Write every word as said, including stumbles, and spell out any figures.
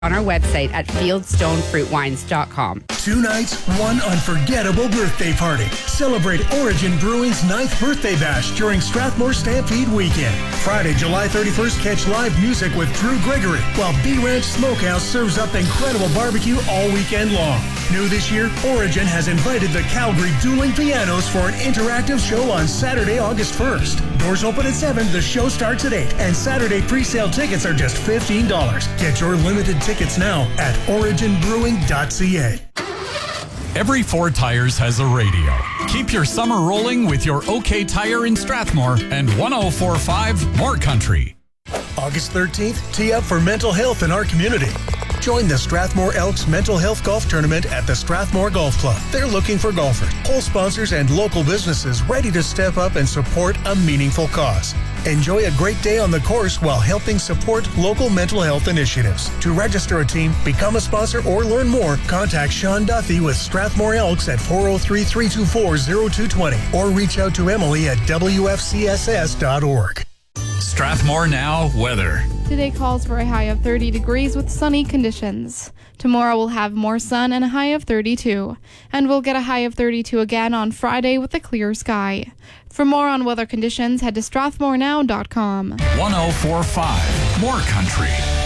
on our website at fieldstone fruit wines dot com. Two nights, one unforgettable birthday party. Celebrate Origin Brewing's ninth birthday bash during Strathmore Stampede Weekend. Friday, July thirty-first, catch live music with Drew Gregory, while B Ranch Smokehouse serves up incredible barbecue all weekend long. New this year, Origin has invited the Calgary Dueling Pianos for an interactive show on Saturday, August first. Doors open at seven, the show starts at eight, and Saturday pre-sale tickets are just fifteen dollars. Get your limited tickets now at origin brewing dot c a. Every Ford Tires has a radio. Keep your summer rolling with your OK Tire in Strathmore and one oh four point five More Country. August thirteenth, tee up for mental health in our community. Join the Strathmore Elks Mental Health Golf Tournament at the Strathmore Golf Club. They're looking for golfers, hole sponsors, and local businesses ready to step up and support a meaningful cause. Enjoy a great day on the course while helping support local mental health initiatives. To register a team, become a sponsor, or learn more, contact Sean Duthie with Strathmore Elks at four oh three, three two four, oh two two oh or reach out to Emily at w f c s s dot org. Strathmore Now weather. Today calls for a high of thirty degrees with sunny conditions. Tomorrow we'll have more sun and a high of thirty-two. And we'll get a high of thirty-two again on Friday with a clear sky. For more on weather conditions, head to strathmore now dot com. one oh four point five More Country.